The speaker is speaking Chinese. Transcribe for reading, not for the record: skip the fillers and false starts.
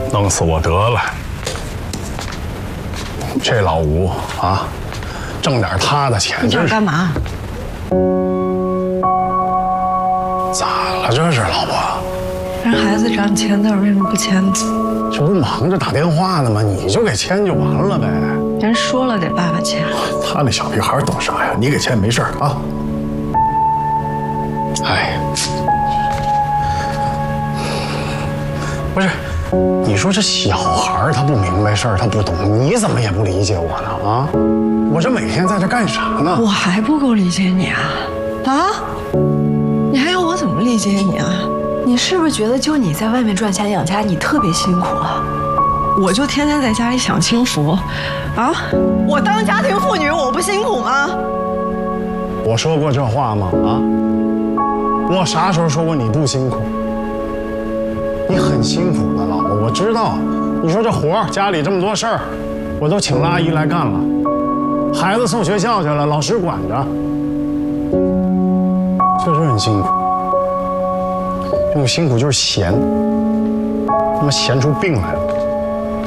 弄死我得了。这老吴啊，挣点他的钱。 你这是干嘛？ 咋了这是，老婆？ 人孩子找你签字，为什么不签呢？ 这不忙着打电话呢吗？你就给签就完了呗。 人说了得爸爸签。 他那小屁孩懂啥呀？你给签没事啊。哎，不是，你说这小孩他不明白事儿，他不懂，你怎么也不理解我呢？啊，我这每天在这干啥呢？ 我还不够理解你啊？啊？你还要我怎么理解你啊？ 你是不是觉得就你在外面赚钱养家，你特别辛苦啊？ 我就天天在家里享清福，啊？我当家庭妇女我不辛苦吗？ 我说过这话吗？啊？我啥时候说过你不辛苦？你很辛苦的，老婆，我知道。你说这活儿，家里这么多事儿，我都请了阿姨来干了。孩子送学校去了，老师管着，确实很辛苦。这种辛苦就是闲，他妈闲出病来了。